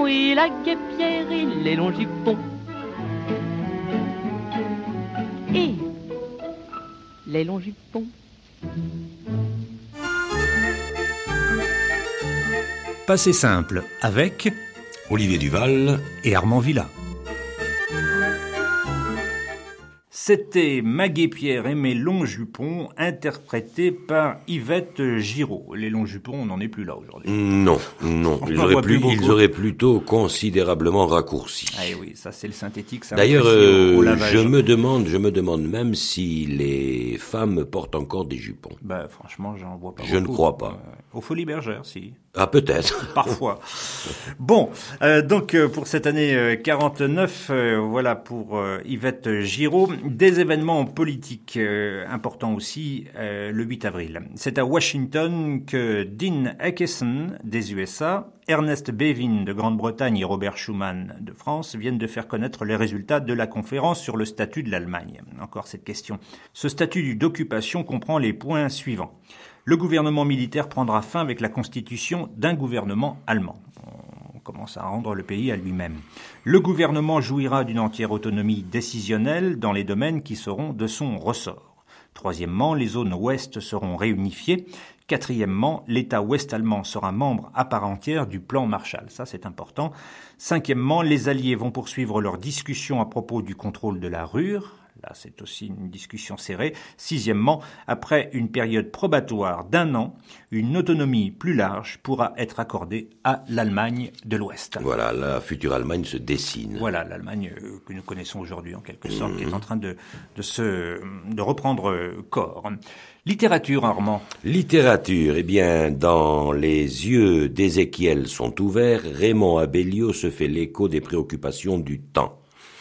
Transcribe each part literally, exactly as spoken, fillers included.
et la guêpière et les longs jupons. Et les longs jupons. Passé simple avec Olivier Duval et Armand Villa. C'était Ma guêpière et mes longs jupons, interprété par Yvette Giraud. Les longs jupons, on n'en est plus là aujourd'hui. Non, non, ils auraient, plus, ils auraient plutôt considérablement raccourci. Ah oui, ça c'est le synthétique. Ça D'ailleurs, euh, je me demande, je me demande même si les femmes portent encore des jupons. Bah, franchement, j'en vois pas. Je beaucoup. ne crois pas. Euh, aux Folies Bergères, si. Ah, peut-être. Parfois. Bon, euh, donc euh, pour cette année euh, quarante-neuf, euh, voilà pour euh, Yvette Giraud, des événements politiques euh, importants aussi euh, le huit avril. C'est à Washington que Dean Acheson des U S A, Ernest Bevin de Grande-Bretagne et Robert Schuman de France viennent de faire connaître les résultats de la conférence sur le statut de l'Allemagne. Encore cette question. Ce statut d'occupation comprend les points suivants. Le gouvernement militaire prendra fin avec la constitution d'un gouvernement allemand. On commence à rendre le pays à lui-même. Le gouvernement jouira d'une entière autonomie décisionnelle dans les domaines qui seront de son ressort. Troisièmement, les zones ouest seront réunifiées. Quatrièmement, l'État ouest-allemand sera membre à part entière du plan Marshall. Ça, c'est important. Cinquièmement, les Alliés vont poursuivre leurs discussions à propos du contrôle de la Ruhr. Là, c'est aussi une discussion serrée. Sixièmement, après une période probatoire d'un an, une autonomie plus large pourra être accordée à l'Allemagne de l'Ouest. Voilà, la future Allemagne se dessine. Voilà, l'Allemagne que nous connaissons aujourd'hui, en quelque sorte, mmh. qui est en train de, de, se, de reprendre corps. Littérature, Armand. Littérature, eh bien, dans Les yeux d'Ézéchiel sont ouverts, Raymond Abellio se fait l'écho des préoccupations du temps.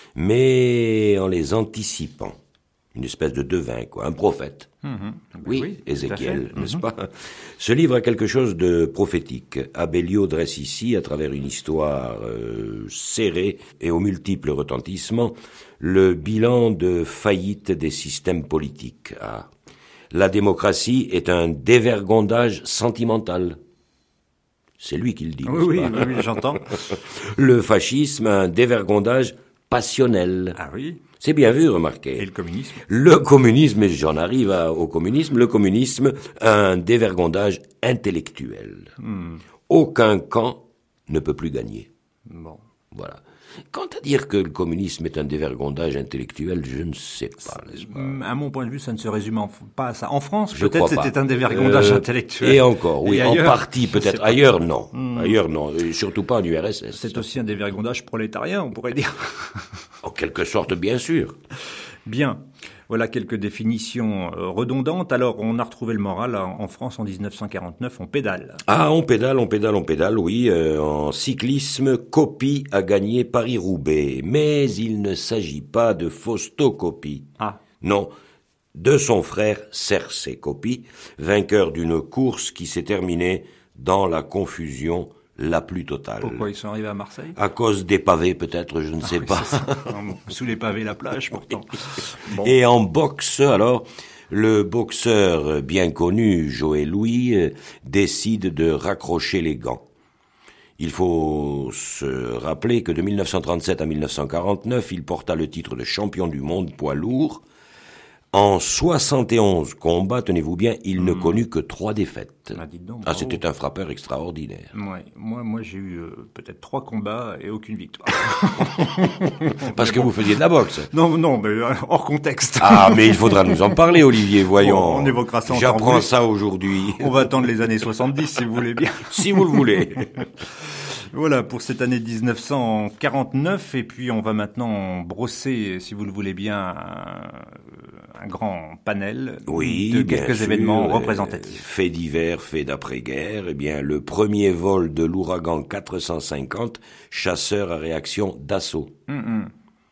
Mais en les anticipant. Une espèce de devin, quoi, un prophète. Mmh, ben oui, oui, Ézéchiel, n'est-ce mmh. pas? Ce livre a quelque chose de prophétique. Abellio dresse ici, à travers une histoire euh, serrée et aux multiples retentissements, le bilan de faillite des systèmes politiques. Ah. La démocratie est un dévergondage sentimental. C'est lui qui le dit, oui, n'est-ce oui, pas? oui, oui, j'entends. Le fascisme, un dévergondage passionnel. Ah oui. C'est bien vu, remarquez. Et le communisme? Le communisme, et j'en arrive à, au communisme, le communisme, un dévergondage intellectuel. Hmm. Aucun camp ne peut plus gagner. Bon. Voilà. Quant à dire que le communisme est un dévergondage intellectuel, je ne sais pas, n'est-ce pas? À mon point de vue, ça ne se résume en, pas à ça. En France, je peut-être c'était un dévergondage euh, intellectuel. Et encore, oui, et en ailleurs, partie peut-être. Ailleurs, non. Hmm. Ailleurs, non. Et surtout pas en U R S S. C'est aussi un dévergondage prolétarien, on pourrait dire. En quelque sorte, bien sûr. Bien. Voilà quelques définitions redondantes. Alors, on a retrouvé le moral en France en dix-neuf cent quarante-neuf, on pédale. Ah, on pédale, on pédale, on pédale, oui. Euh, en cyclisme, Coppi a gagné Paris-Roubaix. Mais il ne s'agit pas de Fausto Coppi. Ah. Non, de son frère Serse Coppi, vainqueur d'une course qui s'est terminée dans la confusion la plus totale. Pourquoi ils sont arrivés à Marseille? À cause des pavés, peut-être, je ne sais ah, oui, pas. Sous les pavés, la plage, pourtant. Bon. Et en boxe, alors, le boxeur bien connu, Joël Louis, décide de raccrocher les gants. Il faut se rappeler que de mille neuf cent trente-sept à mille neuf cent quarante-neuf, il porta le titre de champion du monde poids lourd. En soixante et onze combats, tenez-vous bien, il mmh. ne connut que trois défaites. Ah, dites donc, ah c'était un frappeur extraordinaire. Ouais, moi, moi j'ai eu euh, peut-être trois combats et aucune victoire. Parce que bon. Vous faisiez de la boxe. Non, non, mais euh, hors contexte. Ah, mais il faudra nous en parler, Olivier, voyons. Bon, on évoquera ça. J'apprends ça aujourd'hui. On va attendre les années soixante-dix, si vous voulez bien. Si vous le voulez. Voilà pour cette année dix-neuf cent quarante-neuf, et puis on va maintenant brosser, si vous le voulez bien, un, un grand panel oui, de quelques sûr, événements représentatifs. Faits divers, faits d'après-guerre, eh bien le premier vol de l'ouragan quatre cent cinquante, chasseur à réaction d'assaut. Hum, hum.